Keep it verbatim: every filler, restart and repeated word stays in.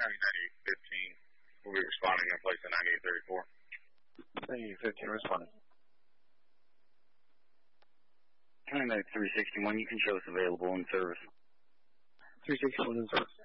County ninety-eight fifteen. We'll be responding in place of ninety-eight thirty-four. ninety-eight fifteen, responding. County three sixty-one, you can show us available in service. three sixty-one in service.